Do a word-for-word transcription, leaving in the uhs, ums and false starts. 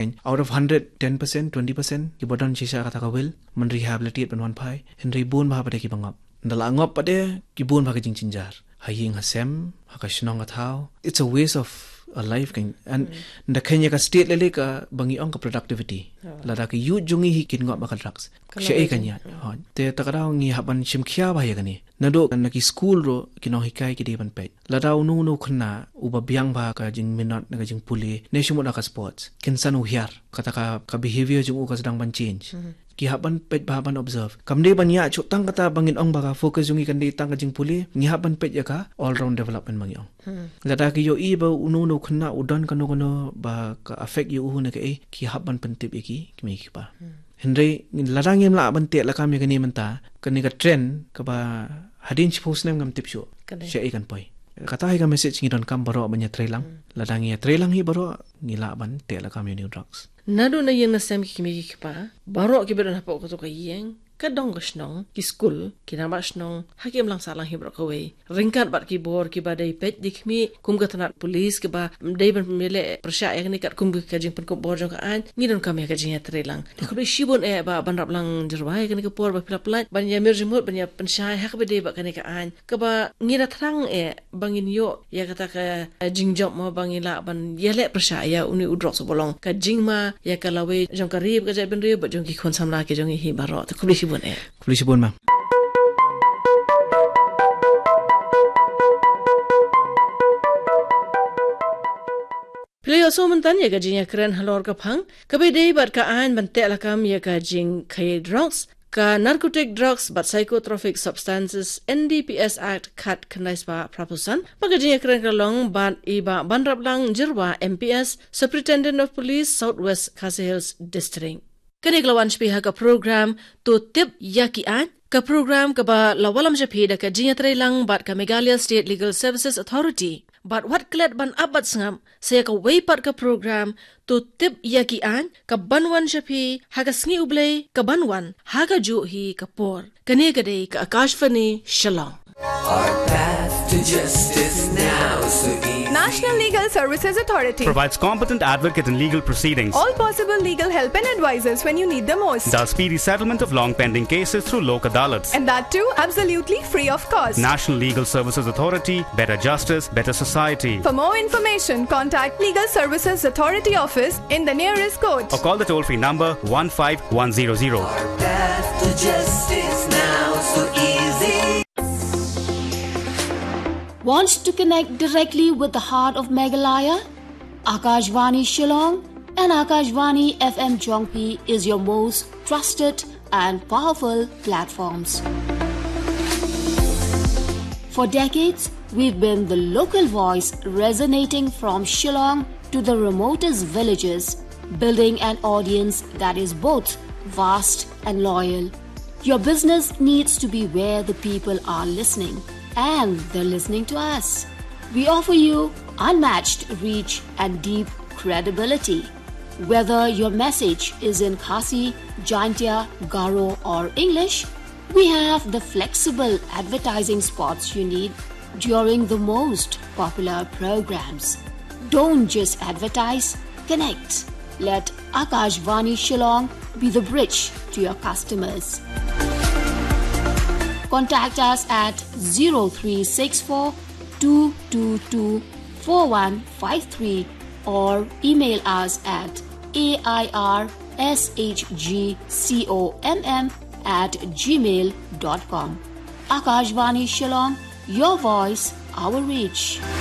percent out of one hundred ten percent twenty percent ki bodan sisa kata kawil men rehabilitate ban wan pai henry bun ba pada ki bangap ndala ngop pade ki bun ba ka jing cinjar haying hasem hakashnong athau. It's a waste of a life kan and mm. da kanya ka state lele ka bangi ong ka productivity oh. Lada ka yu jungi hi kin ngop ba ka drugs shei kanya ha te takara ngi haban shimkhia ba ya gani nado na ki school ro kino hikai ki de ban pe lada unu nu khna uba biang ba ka jing minot na ka jing puli ne shumo na ka sports kin sanu hiar kata ka ka behavior jung u ka sedang ban change mm-hmm. Ki haban pet ba ban observe kamde ban ya chutang kata bangin ong ba ka focus jungi kan de tang ka jing puli ngi haban pet ya ka all round development mangi ong hmm. Lada ki yo i ba unu nu khna udan kano kano ba ka affect yu hu na ka e ki haban pentip iki ki mi ki pa Henry lada ngem la ban te la kam ya kani manta kani ka trend ka ba hadin chpos nem ngam tip sho she kan poi kata hi ka message ngi don kam baro banya trailang hmm. Lada ngi trailang hi baro ngi la ban te la kam ya new drugs Nado na yang nasem ki kimi ki pa baro ki beran hapa ko to ka yeng kadong ka snong ki school ki na ba snong hakim lang salang hi bro ka we ringkat bat ki bor ki ba dai pet dikmi kum ka tanat police ki ba dai ban mele persya ya ni kat kum ka jing pen ko bor jong ka an ni don kam ya ka jing ya trelang ko be shibon e ba ban rap lang jirwai ka ni ka por ba pila plat ban ya mir jimut ban ya pensai hak be dai ba ka ni ka an ka ba ngira thrang e bangin yo ya kata ka jing job mo bangila ban yele persya ya uni udrok so bolong ka jing ma ya ka lawe jong ka rib ka jai ben rib jong ki khon samla ki jong hi baro ko be shibon e ko be shibon ma Play also mentan ya ka jing ya kren halor ka phang ka be dei bat ka an ban te la kam ya ka jing khai drugs ka narcotic drugs but psychotropic substances N D P S Act khat khnais ba prapusan magajing kren ka long ban iba banrap lang jirwa M P S Superintendent of Police Southwest Khasi Hills District kani glawan shpi ha ka program to tip yaki an ka program ka ba lawalam japhi da ka jing trai lang bat ka Meghalaya State Legal Services Authority but what klet ban abat sangam saya ka way part ka program to tip yaki an ka banwan shapi haga sngi ublay ka banwan haga ju hi ka por kane kade ka akashvani shalom our path to justice now so easy. National Legal Services Authority provides competent advocate in legal proceedings, all possible legal help and advisors when you need the most, does speedy settlement of long pending cases through Lok Adalats, and that too absolutely free of cost. National Legal Services Authority, better justice, better society. For more information, contact Legal Services Authority office in the nearest court or call the toll-free number one five one zero zero. Our path to justice now so easy. Wants to connect directly with the heart of Meghalaya? Akashvani Shillong and Akashvani F M Jongpi is your most trusted and powerful platforms. For decades, we've been the local voice resonating from Shillong to the remotest villages, building an audience that is both vast and loyal. Your business needs to be where the people are listening, and they're listening to us. We offer you unmatched reach and deep credibility. Whether your message is in Khasi, Jaintia, Garo or English, we have the flexible advertising spots you need during the most popular programs. Don't just advertise, connect. Let Akashvani Shillong be the bridge to your customers. Contact us at zero three six four, two two two, four one five three or email us at airshgcomm at gmail dot com. Akashvani Shillong, your voice, our reach.